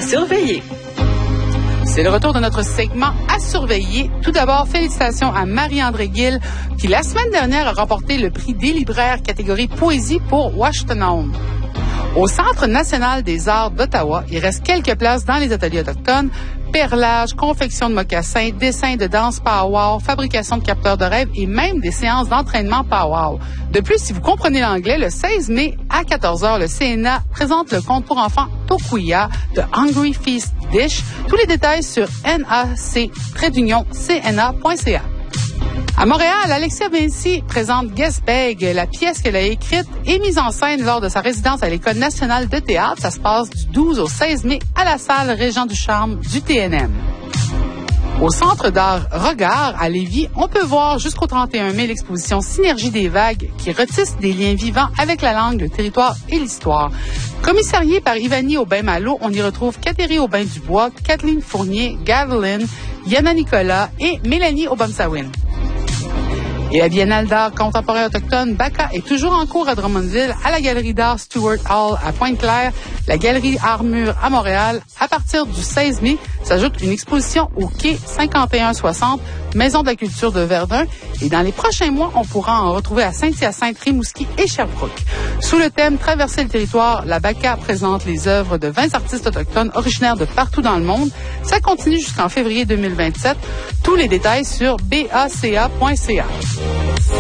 surveiller. C'est le retour de notre segment à surveiller. Tout d'abord, félicitations à Marie-André Gill, qui la semaine dernière a remporté le prix des libraires catégorie poésie pour Washtenaw. Au Centre national des arts d'Ottawa, il reste quelques places dans les ateliers autochtones. Perlage, confection de mocassins, dessin de danse pow-wow, fabrication de capteurs de rêve et même des séances d'entraînement pow-wow. De plus, si vous comprenez l'anglais, le 16 mai à 14h, le CNA présente le conte pour enfants Tokuya de Hungry Feast Dish. Tous les détails sur nac-cna.ca. À Montréal, Alexia Vinci présente Guess Beg, la pièce qu'elle a écrite et mise en scène lors de sa résidence à l'École nationale de théâtre. Ça se passe du 12 au 16 mai à la salle Régent du Charme du TNM. Au Centre d'art Regard à Lévis, on peut voir jusqu'au 31 mai l'exposition Synergie des vagues qui retisse des liens vivants avec la langue, le territoire et l'histoire. Commissariée par Ivani Aubin-Malo, on y retrouve Catherine Aubin-Dubois, Kathleen Fournier, Gaveline, Yana Nicolas et Mélanie Obamsawin. Et la Biennale d'art contemporain autochtone BACA est toujours en cours à Drummondville, à la Galerie d'art Stuart Hall à Pointe-Claire, la Galerie Armure à Montréal. À partir du 16 mai, s'ajoute une exposition au quai 5160, Maison de la culture de Verdun. Et dans les prochains mois, on pourra en retrouver à Saint-Hyacinthe, Rimouski et Sherbrooke. Sous le thème Traverser le territoire, la BACA présente les œuvres de 20 artistes autochtones originaires de partout dans le monde. Ça continue jusqu'en février 2027. Tous les détails sur baca.ca.